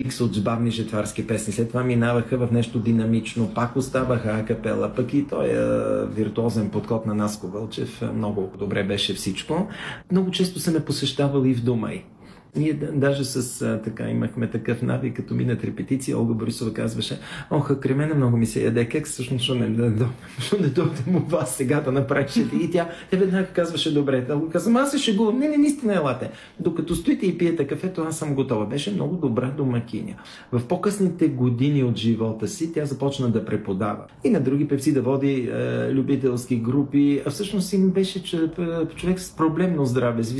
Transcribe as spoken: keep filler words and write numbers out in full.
микс от забавни жетварски песни. След това минаваха в нещо динамично, пак оставаха акапела, пък и той е виртуозен подход на Наско Вълчев. Много добре беше всичко. Много често се ме посещавал и в дома й. Ние даже с а, така имахме такъв навик, като минат репетиция, Олга Борисова казваше: оха, край мене много ми се яде кекс, всъщност що не, не, не дойдем от вас сега да направиш. И тя, тя веднага казваше: добре. Олга казва: аз се шегувам. Не, не, наистина елате. Докато стоите и пиете кафето, аз съм готова. Беше много добра домакиня. В по-късните години от живота си тя започна да преподава. И на други певци да води е, любителски групи. А всъщност им беше че, човек с проблемно здраве,